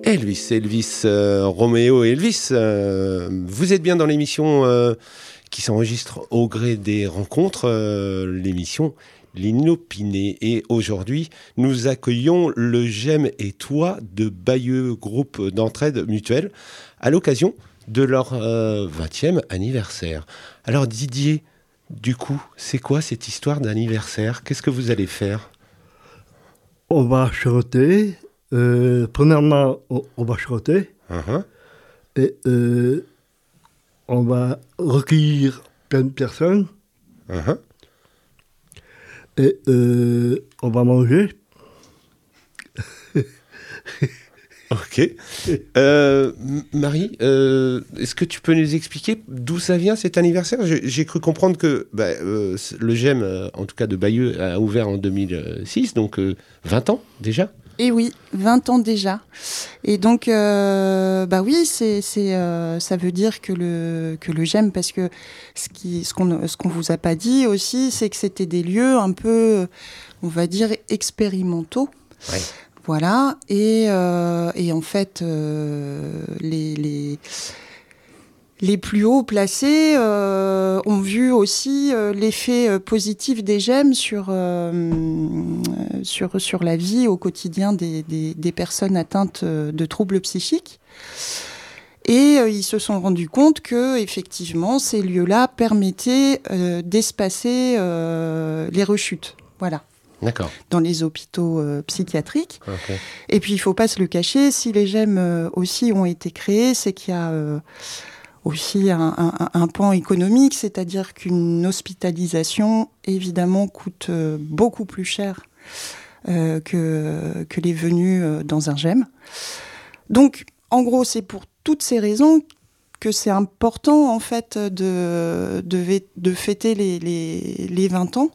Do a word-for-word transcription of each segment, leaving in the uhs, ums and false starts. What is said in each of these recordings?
Elvis, Elvis, euh, Roméo et Elvis, euh, vous êtes bien dans l'émission euh, qui s'enregistre au gré des rencontres, euh, l'émission L'Inopiné. Et aujourd'hui, nous accueillons le J'aime et toi de Bayeux, groupe d'entraide mutuelle, à l'occasion de leur euh, vingtième anniversaire. Alors Didier, du coup, c'est quoi cette histoire d'anniversaire ? Qu'est-ce que vous allez faire ? On va chanter. Euh, premièrement, on, on va chanter. Uh-huh. Et euh, on va recueillir plein de personnes. Uh-huh. Et euh, on va manger. Ok. Euh, Marie, euh, est-ce que tu peux nous expliquer d'où ça vient cet anniversaire ? j'ai, j'ai cru comprendre que bah, euh, le J'aime, euh, en tout cas de Bayeux, a ouvert en deux mille six, donc euh, vingt ans déjà. Et oui, vingt ans déjà. Et donc, euh, bah oui, c'est, c'est, euh, ça veut dire que le, que le J'aime, parce que ce, qui, ce, qu'on, ce qu'on vous a pas dit aussi, c'est que c'était des lieux un peu, on va dire, expérimentaux. Ouais. Voilà, et, euh, et en fait, euh, les, les, les plus hauts placés euh, ont vu aussi euh, l'effet positif des J'aime sur, euh, sur, sur la vie au quotidien des, des, des personnes atteintes de troubles psychiques. Et euh, ils se sont rendus compte que, effectivement, ces lieux-là permettaient euh, d'espacer euh, les rechutes. Voilà. D'accord. Dans les hôpitaux euh, psychiatriques. Okay. Et puis, il ne faut pas se le cacher, si les J'aime euh, aussi ont été créés, c'est qu'il y a euh, aussi un, un, un pan économique, c'est-à-dire qu'une hospitalisation, évidemment, coûte euh, beaucoup plus cher euh, que, que les venues euh, dans un J'aime. Donc, en gros, c'est pour toutes ces raisons que c'est important, en fait, de, de, de fêter les, les, les vingt ans.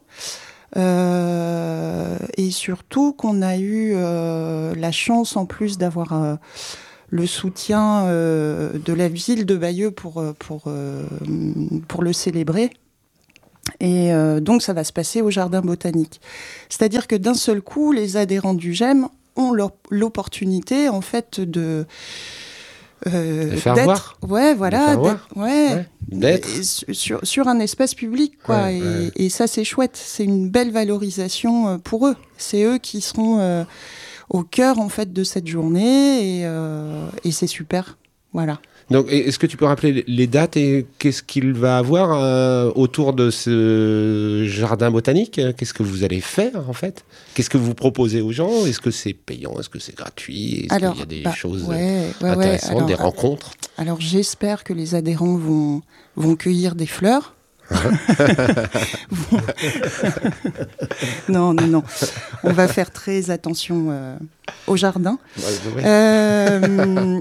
Euh, et surtout qu'on a eu euh, la chance en plus d'avoir euh, le soutien euh, de la ville de Bayeux pour, pour, euh, pour le célébrer. Et euh, donc ça va se passer au jardin botanique. C'est-à-dire que d'un seul coup, les adhérents du J'aime ont leur, l'opportunité en fait de... Euh, de faire d'être, voir. ouais, voilà, de d'être, ouais, ouais, d'être sur, sur un espace public, quoi. Ouais, et, ouais. et ça, c'est chouette. C'est une belle valorisation pour eux. C'est eux qui seront euh, au cœur, en fait, de cette journée, et, euh, et c'est super. Voilà. Donc, est-ce que tu peux rappeler les dates et qu'est-ce qu'il va avoir euh, autour de ce jardin botanique ? Qu'est-ce que vous allez faire, en fait ? Qu'est-ce que vous proposez aux gens ? Est-ce que c'est payant ? Est-ce que c'est gratuit ? Est-ce alors, qu'il y a des bah, choses ouais, ouais, intéressantes, ouais. Alors, des rencontres ? Alors, j'espère que les adhérents vont, vont cueillir des fleurs. non, non, non. On va faire très attention euh, au jardin. Ouais, ouais. Euh...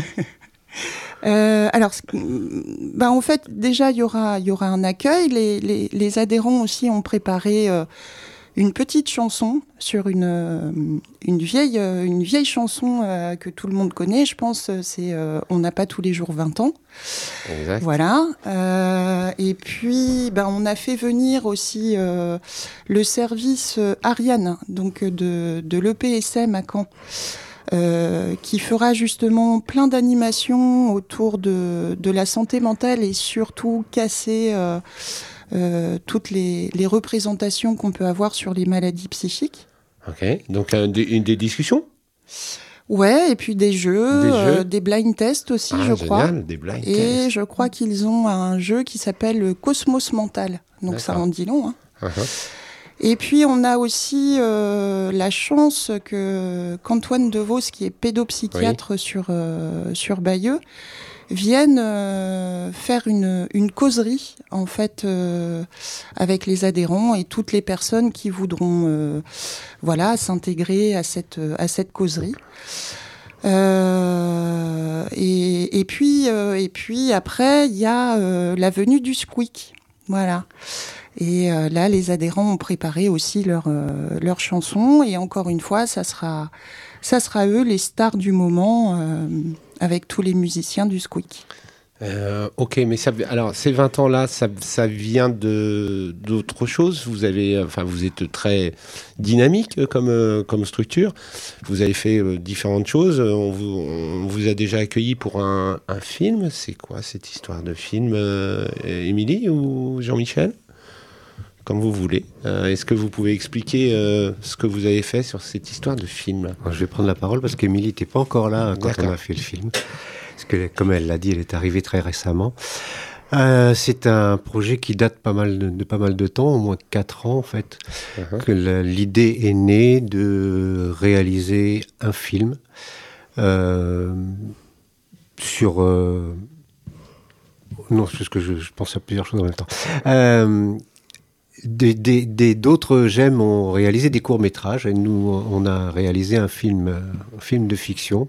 Euh, alors, bah en fait, déjà, il y aura, y aura un accueil. Les, les, les adhérents aussi ont préparé euh, une petite chanson sur une, euh, une, vieille, euh, une vieille chanson euh, que tout le monde connaît, je pense. C'est euh, « On n'a pas tous les jours vingt ans ». Exact. Voilà. Euh, et puis, bah, on a fait venir aussi euh, le service euh, Ariane, donc de, de l'E P S M à Caen. Euh, qui fera justement plein d'animations autour de, de la santé mentale et surtout casser euh, euh, toutes les, les représentations qu'on peut avoir sur les maladies psychiques. Ok, donc euh, des, une, des discussions ? Ouais, et puis des jeux, des, jeux. Euh, des blind tests aussi, ah, je génial, crois. Des blind et tests. je crois qu'ils ont un jeu qui s'appelle le Cosmos Mental. Donc D'accord. Ça en dit long, hein. Uh-huh. Et puis, on a aussi euh, la chance que, qu'Antoine Devos, qui est pédopsychiatre oui. sur, euh, sur Bayeux, vienne euh, faire une, une causerie, en fait, euh, avec les adhérents et toutes les personnes qui voudront euh, voilà, s'intégrer à cette, à cette causerie. Euh, et, et, puis, euh, et puis, après, il y a euh, la venue du Squeak. Voilà. Et euh, là, les adhérents ont préparé aussi leur, euh, leur chanson. Et encore une fois, ça sera, ça sera eux, les stars du moment, euh, avec tous les musiciens du Squeak. Euh, ok, mais ça, alors ces vingt ans-là, ça, ça vient de d'autre chose. Vous avez, enfin, vous êtes très dynamique comme euh, comme structure. Vous avez fait euh, différentes choses. On vous, on vous a déjà accueilli pour un, un film. C'est quoi cette histoire de film, euh, Émilie ou Jean-Michel? Comme vous voulez. Euh, est-ce que vous pouvez expliquer euh, ce que vous avez fait sur cette histoire de film? Alors, je vais prendre la parole parce qu'Émilie n'était pas encore là quand D'accord. on a fait le film. Parce que, comme elle l'a dit, elle est arrivée très récemment. Euh, c'est un projet qui date pas mal de, de pas mal de temps, au moins quatre ans en fait. Uh-huh. Que la, l'idée est née de réaliser un film euh, sur... Euh, non, c'est parce que je, je pense à plusieurs choses en même temps. Euh, Des, des, des, d'autres G E M ont réalisé des courts-métrages et nous, on a réalisé un film, un film de fiction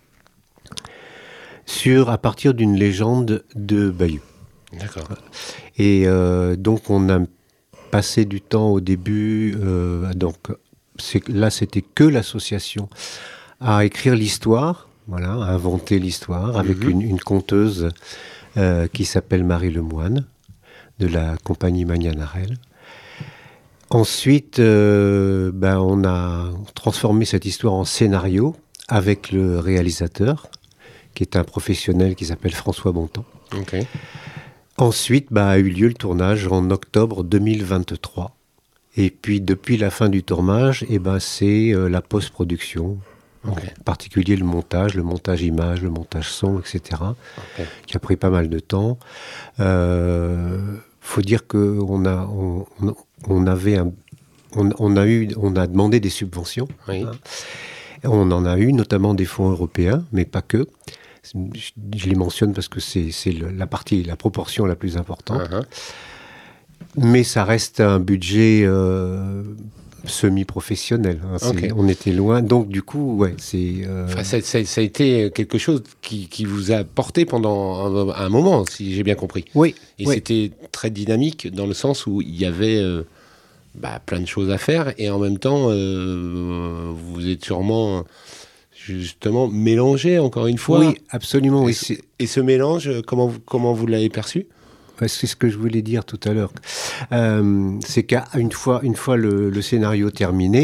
sur, à partir d'une légende de Bayeux. D'accord. Et euh, donc, on a passé du temps au début, euh, donc c'est, là, c'était que l'association, à écrire l'histoire, voilà, à inventer l'histoire, avec mm-hmm. une, une conteuse euh, qui s'appelle Marie Lemoine, de la compagnie Magnanarelle. Ensuite, euh, ben, on a transformé cette histoire en scénario avec le réalisateur, qui est un professionnel qui s'appelle François Bontemps. Okay. Ensuite, ben, a eu lieu le tournage en octobre deux mille vingt-trois. Et puis, depuis la fin du tournage, eh ben, c'est euh, la post-production, okay. En particulier le montage, le montage image, le montage son, et cetera, okay. Qui a pris pas mal de temps. Euh, faut dire qu'on a... On, on, On avait un, on, on a eu, on a demandé des subventions. Oui. Hein. On en a eu, notamment des fonds européens, mais pas que. Je, je les mentionne parce que c'est, c'est le, la partie, la proportion la plus importante. Uh-huh. Mais ça reste un budget euh, semi-professionnel. Hein. Okay. On était loin, donc du coup, ouais, c'est. Euh... Enfin, ça, ça, ça a été quelque chose qui, qui vous a porté pendant un, un moment, si j'ai bien compris. Oui. Et oui. C'était très dynamique dans le sens où il y avait euh, bah, plein de choses à faire et en même temps, euh, vous êtes sûrement justement mélangé encore une fois. Oui, absolument. Et, oui, ce, c'est... et ce mélange, comment vous, comment vous l'avez perçu? C'est ce que je voulais dire tout à l'heure. Euh, c'est qu'une fois, une fois le, le scénario terminé,